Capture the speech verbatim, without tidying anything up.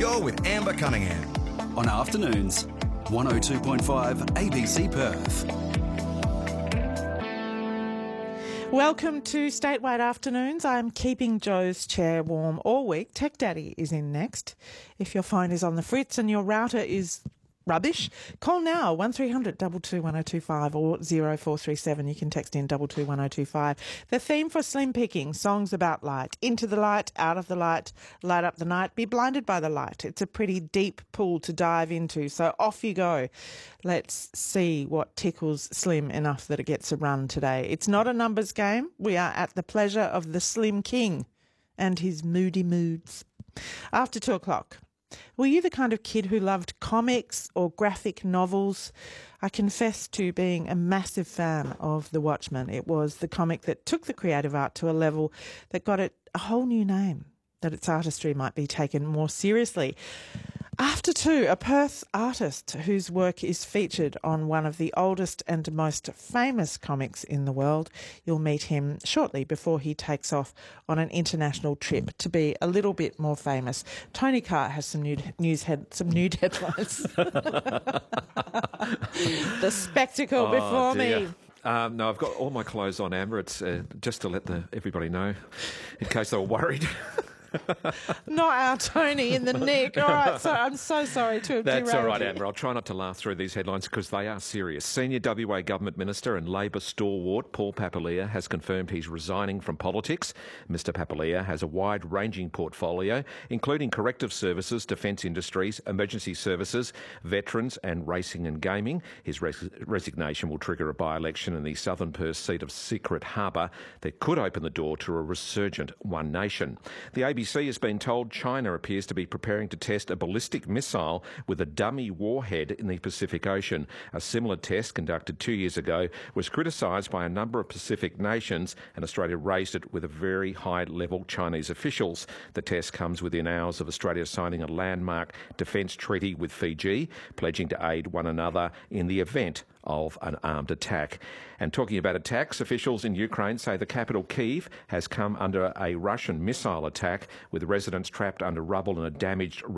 You're with Amber Cunningham. On Afternoons, one oh two point five A B C Perth. Welcome to Statewide Afternoons. I'm keeping Joe's chair warm all week. Tech Daddy is in next. If your phone is on the fritz and your router is rubbish, call now, one three hundred two two one oh two five or oh four three seven. You can text in two two one oh two five. The theme for Slim Picking, songs about light. Into the light, out of the light, light up the night, be blinded by the light. It's a pretty deep pool to dive into, so off you go. Let's see what tickles Slim enough that it gets a run today. It's not a numbers game. We are at the pleasure of the Slim King and his moody moods. After two o'clock. Were you the kind of kid who loved comics or graphic novels? I confess to being a massive fan of The Watchmen. It was the comic that took the creative art to a level that got it a whole new name, that its artistry might be taken more seriously. After two, a Perth artist whose work is featured on one of the oldest and most famous comics in the world. You'll meet him shortly before he takes off on an international trip to be a little bit more famous. Tony Carr has some new news head, some new headlines. The spectacle Oh, before dear. me. Um, no, I've got all my clothes on, Amber. It's uh, just to let the everybody know, in case they were worried. Not our Tony in the neck. All right, so I'm so sorry to have That's derailed all right, you. Amber. I'll try not to laugh through these headlines because they are serious. Senior W A Government Minister and Labor stalwart Paul Papalia has confirmed he's resigning from politics. Mister Papalia has a wide-ranging portfolio, including corrective services, defence industries, emergency services, veterans and racing and gaming. His res- resignation will trigger a by-election in the southern Perth seat of Secret Harbour that could open the door to a resurgent One Nation. The A B C has been told China appears to be preparing to test a ballistic missile with a dummy warhead in the Pacific Ocean. A similar test conducted two years ago was criticised by a number of Pacific nations, and Australia raised it with a very high-level Chinese officials. The test comes within hours of Australia signing a landmark defence treaty with Fiji, pledging to aid one another in the event of an armed attack. And talking about attacks, officials in Ukraine say the capital Kyiv has come under a Russian missile attack, with residents trapped under rubble in a damaged